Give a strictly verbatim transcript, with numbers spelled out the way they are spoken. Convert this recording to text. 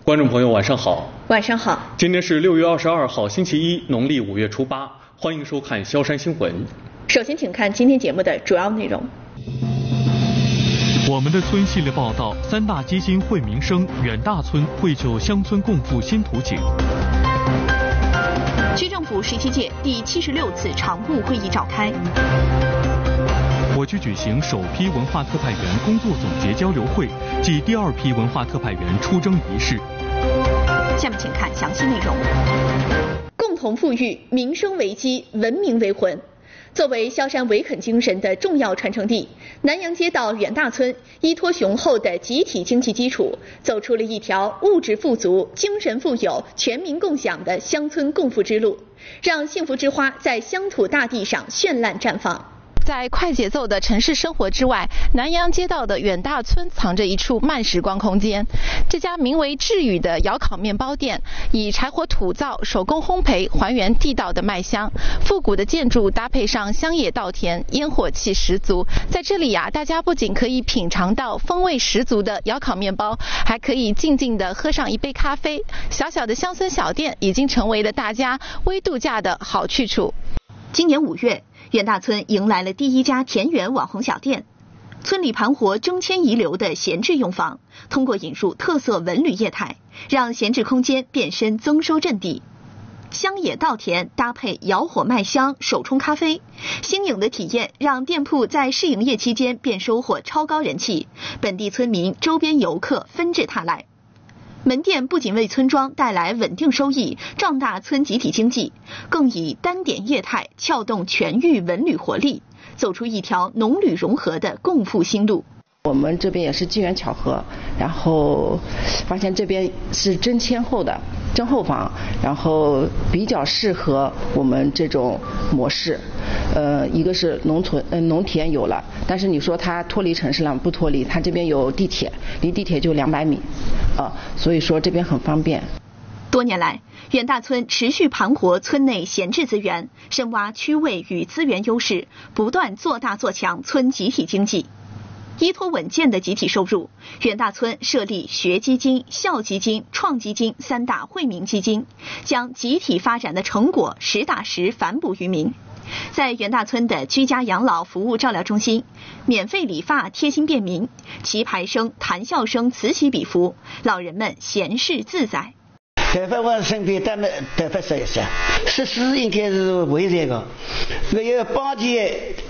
观众朋友晚上好。 晚上好。 今天是六月二十二号星期一，农历五月初八，欢迎收看萧山新闻。 首先请看今天节目的主要内容。 我们的村系列报道，三大基金惠民生远大村绘就乡村共富新图景。 区政府十七届第七十六次常务会议召开。 我区举行首批文化特派员工作总结交流会暨第二批文化特派员出征仪式。 下面请看详细内容。共同富裕，民生为基，文明为魂。作为萧山维垦精神的重要传承地，南阳街道远大村依托雄厚的集体经济基础，走出了一条物质富足、精神富有、全民共享的乡村共富之路，让幸福之花在乡土大地上绚烂绽放。 在快节奏的城市生活之外，南阳街道的远大村藏着一处慢时光空间。这家名为致宇的窑烤面包店，以柴火土灶、手工烘焙还原地道的麦香。复古的建筑搭配上乡野稻田，烟火气十足。在这里呀、啊，大家不仅可以品尝到风味十足的窑烤面包，还可以静静地喝上一杯咖啡。小小的乡村小店已经成为了大家微度假的好去处。 今年五月，远大村迎来了第一家田园网红小店。村里盘活征迁遗留的闲置用房，通过引入特色文旅业态，让闲置空间变身增收阵地。乡野稻田搭配窑火麦香、手冲咖啡，新颖的体验让店铺在试营业期间便收获超高人气，本地村民、周边游客纷至沓来。门店不仅为村庄带来稳定收益，壮大村集体经济，更以单点业态撬动全域文旅活力，走出一条农旅融合的共富新路。 我们这边也是机缘巧合，然后发现这边是征迁后的征后房，然后比较适合我们这种模式。呃，一个是农村，呃，农田有了，但是你说它脱离城市了不脱离，它这边有地铁，离地铁就两百米，啊、呃，所以说这边很方便。 多年来，远大村持续盘活村内闲置资源，深挖区位与资源优势，不断做大做强村集体经济。依托稳健的集体收入，远大村设立学基金、校基金、创基金三大惠民基金，将集体发展的成果实打实反哺于民。在远大村的居家养老服务照料中心，免费理发贴心便民，棋牌声、谈笑声此起彼伏，老人们闲适自在。 头发我身边单的头发少一些，十四应该是为这个，我要帮起